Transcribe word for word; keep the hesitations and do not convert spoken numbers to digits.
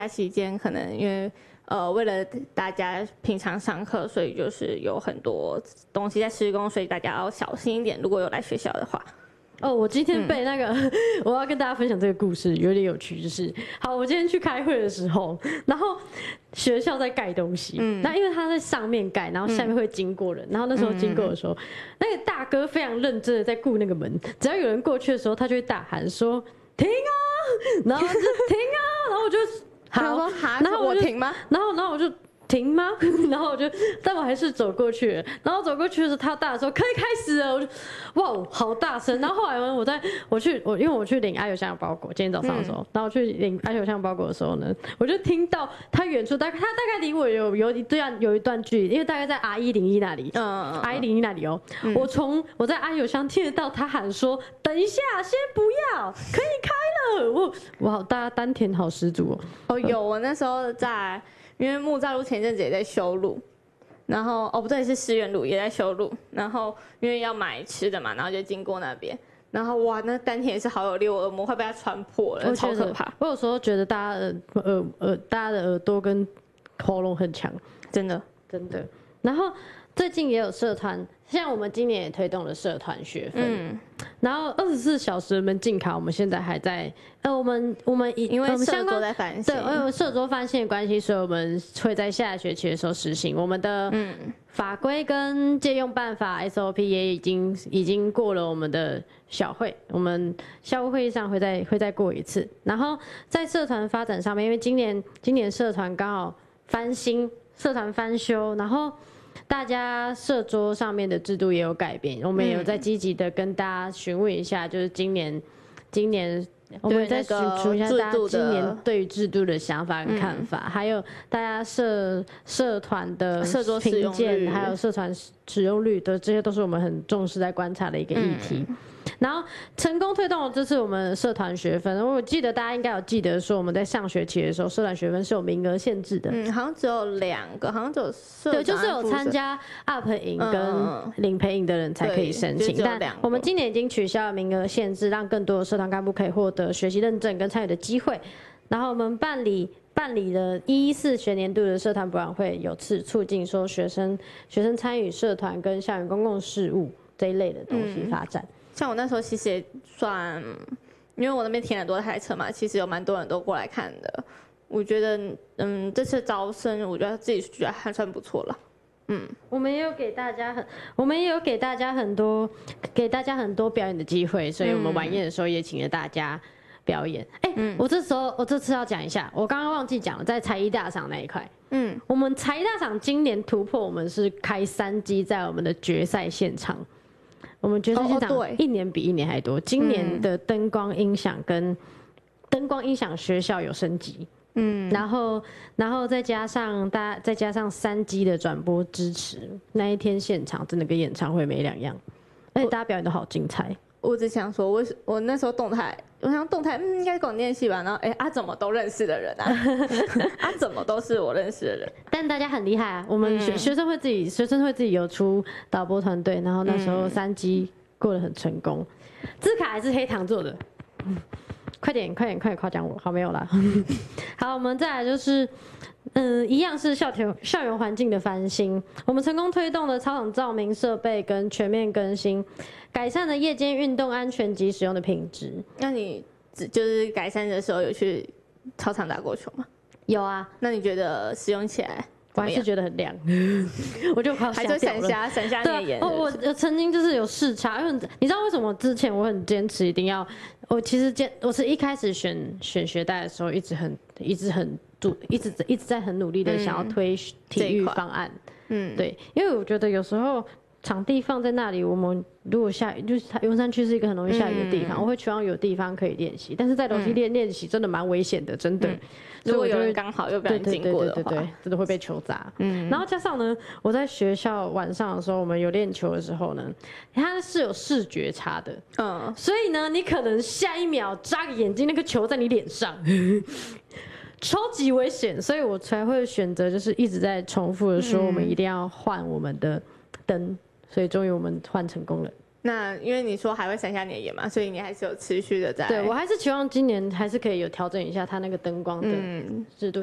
期间可能因为呃为了大家平常上课，所以就是有很多东西在施工，所以大家要小心一点。如果有来学校的话。 哦，我今天被那个，嗯、我要跟大家分享这个故事，有点有趣。就是，好，我今天去开会的时候，然后学校在盖东西，嗯，那因为他在上面盖，然后下面会经过人，然后那时候经过的时候，嗯、那个大哥非常认真的在顾那个门，只要有人过去的时候，他就会大喊说停啊，然后就停啊，然后我就好，然后我停吗？ 然后然后我就。停吗？然后我就，但我还是走过去了。然后走过去的时候，他大说可以开始了。我就，哇，好大声！然后后来呢，我在我去我因为我去领阿友香的包裹，今天早上的时候，嗯、然后我去领阿友香包裹的时候呢，我就听到他远处大概他大概离我有有一段有一段距离，因为大概在 R 一零一那里，嗯 ，R 一零一那里哦。嗯、我从我在阿友香听得到他喊说：“等一下，先不要，可以开了。”我哇，大家丹田好十足哦。 哦，有，我那时候在。因为木栅路前阵子也在修路，然后哦不对，是石原路也在修路，然后因为要买吃的嘛，然后就经过那边，然后哇，那丹田也是好有力，我耳膜快被它穿破了，超可怕。 我有时候觉得大家的耳耳大家的耳朵跟喉咙很强， 真的真的。然后最近也有社团，像我们今年也推动了社团学分，嗯、然后二十四小时门禁卡，我们现在还在，呃，我们我们因为社桌在翻新， 对，因为社桌翻新的关系，所以我们会在下学期的时候实行我们的法规跟借用办法 S O P 也已经已经过了我们的小会，我们校务会议上会再会再过一次。然后在社团发展上面，因为今年今年社团刚好翻新，社团翻修，然后。大家社桌上面的制度也有改变，我们也有在积极的跟大家询问一下，就是今年，今年我们再询问一下大家今年对于制度的想法跟看法，还有大家社社团的社桌使用率， 还有社团使用率的，这些都是我们很重视在观察的一个议题。嗯然后成功推动了这次我们社团学分，我记得大家应该有记得说我们在上学期的时候，社团学分是有名额限制的， 嗯，好像只有两个，好像只有社对，就是有参加 U P 营跟领培营的人才可以申请，但我们今年已经取消了名额限制，让更多的社团干部可以获得学习认证跟参与的机会。然后我们办理办理的一一四学年度的社团博览会，有次促进说学生学生参与社团跟校园公共事务这一类的东西发展。嗯像我那时候其实也算，因为我那边停很多台车嘛，其实有蛮多人都过来看的。我觉得，嗯，这次招生，我觉得自己觉得还算不错了。嗯， 我们也有给大家很，我们也有给大家很多，给大家很多表演的机会，所以我们晚宴的时候也请了大家表演。哎、欸，嗯、我这时候我这次要讲一下，我刚刚忘记讲了，在才艺大赏那一块。嗯，我们才艺大赏今年突破，我们是开三机在我们的决赛现场。我们决赛现场一年比一年还多，今年的灯光音响跟灯光音响学校有升级，嗯，然后然后再加上大再加上三 G 的转播支持，那一天现场真的跟演唱会没两样，而且大家表演都好精彩。 我只想说，我我那时候动态，我想动态，嗯，应该广电系吧。然后，哎、欸，啊，怎么都认识的人啊？啊，怎么都是我认识的人？ 但大家很厉害啊！我们学、嗯、学生会自己，学生会自己有出导播团队，然后那时候三 G 过得很成功。字卡还是黑糖做的，嗯、快点，快点，快点夸奖我！好，没有啦。好，我们再来就是。嗯，一样是校园校园环境的翻新，我们成功推动了操场照明设备跟全面更新，改善了夜间运动安全及使用的品质。 那你就是改善的时候有去操场打过球吗？ 有啊。 那你觉得使用起来？ 我还是觉得很凉，我就快要吓掉了。还是闪瞎闪瞎你的眼。 我我曾经就是有视察，因为你知道为什么之前我很坚持一定要，我其实坚我是一开始选选学贷的时候一直很一直很。一直一直在很努力的想要推体育方案，嗯，对，因为我觉得有时候场地放在那里，我们如果下雨，就是云山区是一个很容易下雨的地方，嗯、我会希望有地方可以练习，但是在楼梯练练习真的蛮危险的，真的。嗯、 如果有人刚好又不小心经过的话， 对对对对对，真的会被球砸。嗯，然后加上呢，我在学校晚上的时候，我们有练球的时候呢，它是有视觉差的，嗯，所以呢，你可能下一秒眨个眼睛，那个球在你脸上。超级危险，所以我才会选择就是一直在重复的说，我们一定要换我们的灯，所以终于我们换成功了。 那因为你说还会闪瞎你的眼嘛，所以你还是有持续的在。 对我还是期望今年还是可以有调整一下它那个灯光的嗯制度。